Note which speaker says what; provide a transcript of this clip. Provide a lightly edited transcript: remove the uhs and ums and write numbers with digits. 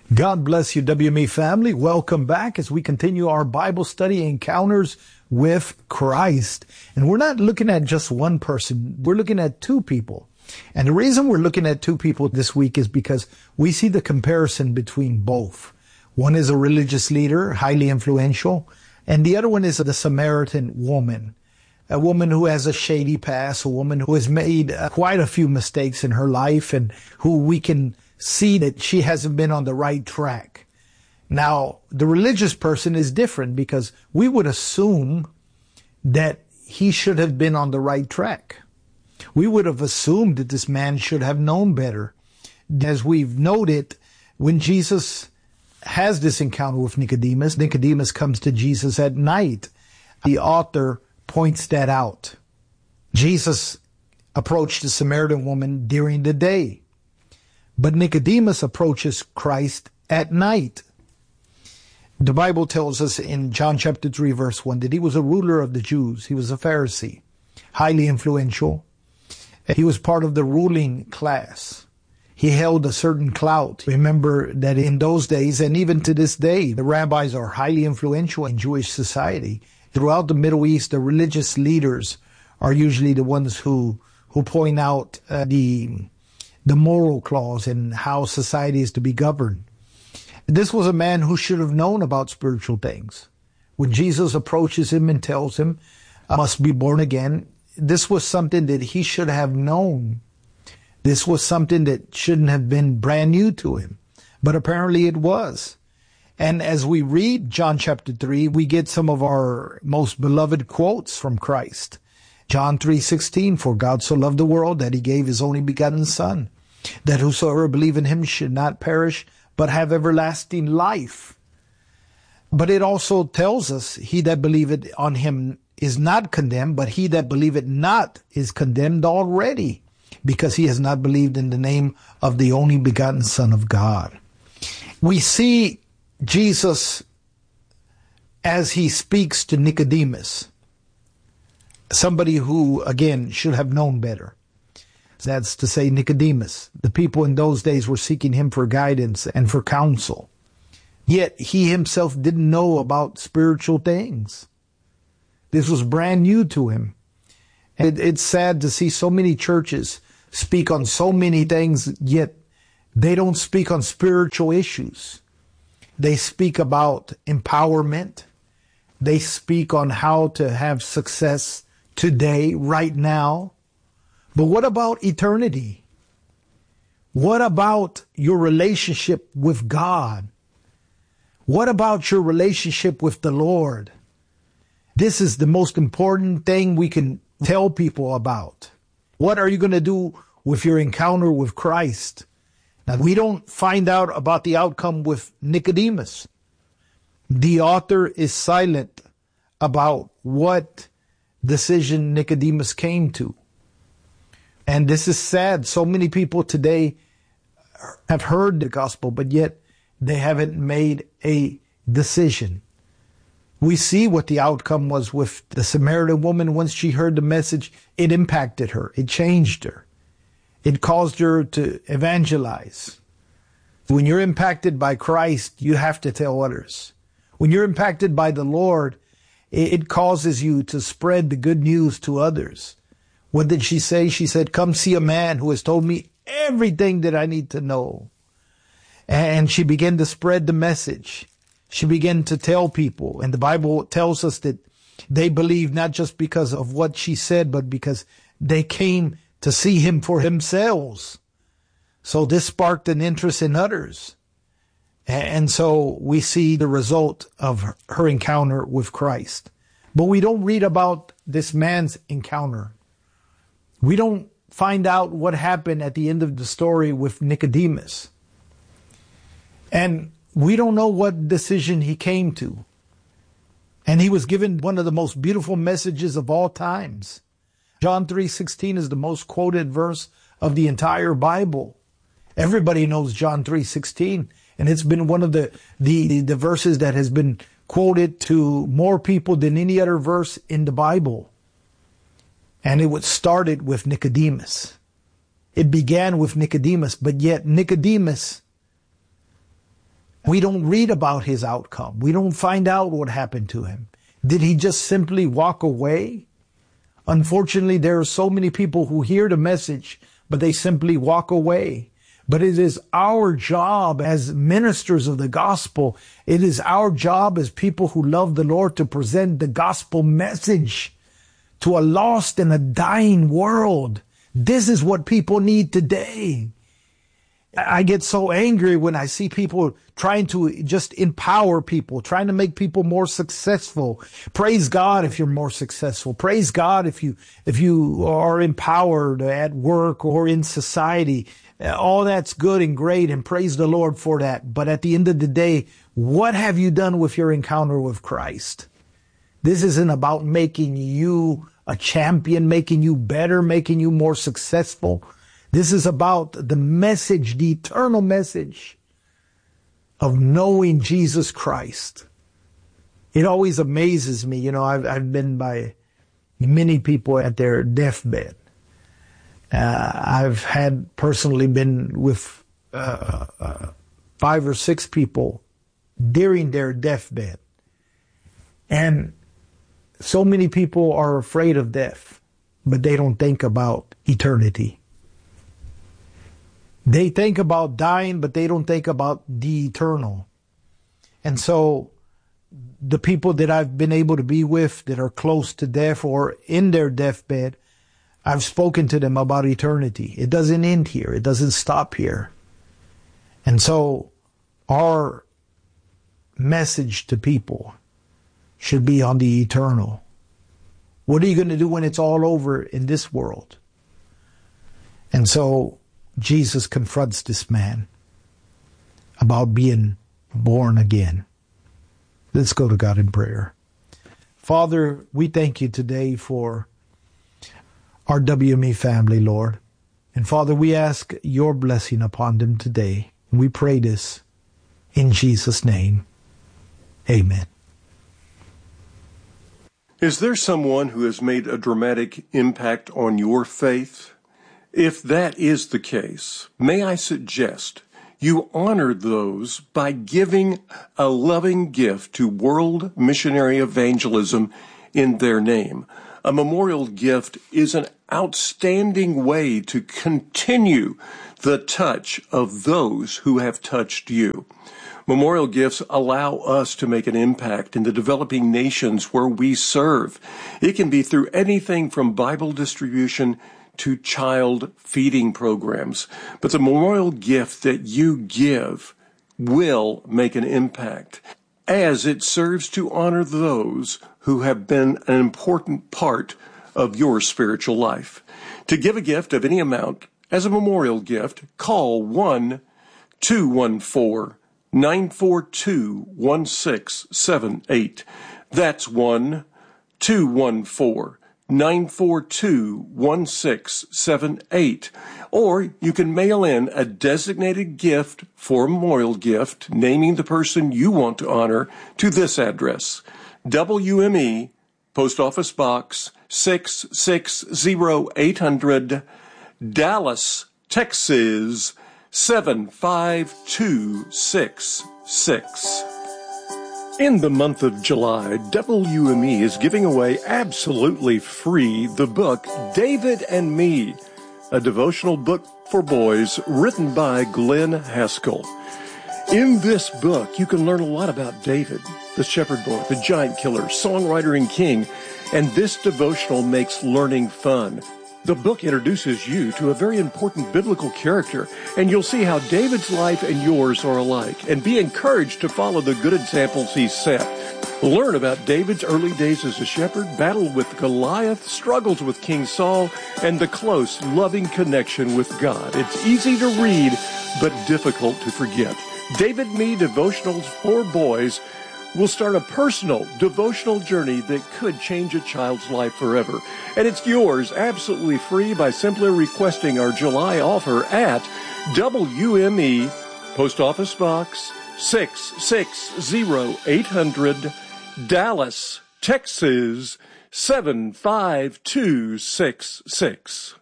Speaker 1: God bless you, WME family. Welcome back as we continue our Bible study encounters with Christ. And we're not looking at just one person. We're looking at two people. And the reason we're looking at two people this week is because we see the comparison between both. One is a religious leader, highly influential, and the other one is the Samaritan woman. A woman who has a shady past, a woman who has made quite a few mistakes in her life and who we can see that she hasn't been on the right track. Now, the religious person is different because we would assume that he should have been on the right track. We would have assumed that this man should have known better. As we've noted, when Jesus has this encounter with Nicodemus, Nicodemus comes to Jesus at night. The author points that out. Jesus approached the Samaritan woman during the day, but Nicodemus approaches Christ at night. The Bible tells us in John chapter 3 verse 1 that he was a ruler of the Jews. He was a Pharisee, highly influential. He was part of the ruling class. He held a certain clout. Remember that in those days, and even to this day, the rabbis are highly influential in Jewish society. Throughout the Middle East, the religious leaders are usually the ones who point out the moral clause and how society is to be governed. This was a man who should have known about spiritual things. When Jesus approaches him and tells him, "I must be born again," this was something that he should have known. This was something that shouldn't have been brand new to him, but apparently it was. And as we read John chapter 3, we get some of our most beloved quotes from Christ. John 3:16, "For God so loved the world that he gave his only begotten Son, that whosoever believe in him should not perish, but have everlasting life." But it also tells us, "He that believeth on him is not condemned, but he that believeth not is condemned already, because he has not believed in the name of the only begotten Son of God." We see Jesus as he speaks to Nicodemus, somebody who, again, should have known better. That's to say Nicodemus. The people in those days were seeking him for guidance and for counsel. Yet he himself didn't know about spiritual things. This was brand new to him. And it's sad to see so many churches speak on so many things, yet they don't speak on spiritual issues. They speak about empowerment. They speak on how to have success today, right now. But what about eternity? What about your relationship with God? What about your relationship with the Lord? This is the most important thing we can tell people about. What are you going to do with your encounter with Christ? Now, we don't find out about the outcome with Nicodemus. The author is silent about what decision Nicodemus came to. And this is sad. So many people today have heard the gospel, but yet they haven't made a decision. We see what the outcome was with the Samaritan woman. Once she heard the message, it impacted her. It changed her. It caused her to evangelize. When you're impacted by Christ, you have to tell others. When you're impacted by the Lord, it causes you to spread the good news to others. What did she say? She said, "Come see a man who has told me everything that I need to know." And she began to spread the message. She began to tell people. And the Bible tells us that they believed not just because of what she said, but because they came to see him for themselves. So this sparked an interest in others. And so we see the result of her encounter with Christ. But we don't read about this man's encounter. We don't find out what happened at the end of the story with Nicodemus. And we don't know what decision he came to. And he was given one of the most beautiful messages of all times. John 3:16 is the most quoted verse of the entire Bible. Everybody knows John 3:16, and it's been one of the verses that has been quoted to more people than any other verse in the Bible. And it was started with Nicodemus. It began with Nicodemus, but yet Nicodemus We don't read about his outcome. We don't find out what happened to him. Did he just simply walk away? Unfortunately, there are so many people who hear the message, but they simply walk away. But it is our job as ministers of the gospel. It is our job as people who love the Lord to present the gospel message to a lost and a dying world. This is what people need today. I get so angry when I see people trying to just empower people, trying to make people more successful. Praise God if you're more successful. Praise God if you are empowered at work or in society. All that's good and great, and praise the Lord for that. But at the end of the day, what have you done with your encounter with Christ? This isn't about making you a champion, making you better, making you more successful. This is about the message, the eternal message of knowing Jesus Christ. It always amazes me. You know, I've been by many people at their deathbed. I've had personally been with 5 or 6 people during their deathbed. And so many people are afraid of death, but they don't think about eternity. They think about dying, but they don't think about the eternal. And so the people that I've been able to be with that are close to death or in their deathbed, I've spoken to them about eternity. It doesn't end here. It doesn't stop here. And so our message to people should be on the eternal. What are you going to do when it's all over in this world? And so Jesus confronts this man about being born again. Let's go to God in prayer. Father, we thank you today for our WME family, Lord. And Father, we ask your blessing upon them today. We pray this in Jesus' name. Amen.
Speaker 2: Is there someone who has made a dramatic impact on your faith? If that is the case, may I suggest you honor those by giving a loving gift to World Missionary Evangelism in their name. A memorial gift is an outstanding way to continue the touch of those who have touched you. Memorial gifts allow us to make an impact in the developing nations where we serve. It can be through anything from Bible distribution to child feeding programs. But the memorial gift that you give will make an impact as it serves to honor those who have been an important part of your spiritual life. To give a gift of any amount as a memorial gift, call 1-214-942-1678. That's 1-214-942-1678. Or you can mail in a designated gift for a memorial gift, naming the person you want to honor, to this address: WME, Post Office Box 660-800, Dallas, Texas 75266. In the month of July, WME is giving away absolutely free the book David and Me, a devotional book for boys written by Glenn Haskell. In this book, you can learn a lot about David, the shepherd boy, the giant killer, songwriter and king, and this devotional makes learning fun. The book introduces you to a very important biblical character, and you'll see how David's life and yours are alike, and be encouraged to follow the good examples he set. Learn about David's early days as a shepherd, battle with Goliath, struggles with King Saul, and the close, loving connection with God. It's easy to read, but difficult to forget. David Me Devotionals for Boys will start a personal devotional journey that could change a child's life forever. And it's yours absolutely free by simply requesting our July offer at WME, Post Office Box 660-800, Dallas, Texas 75266.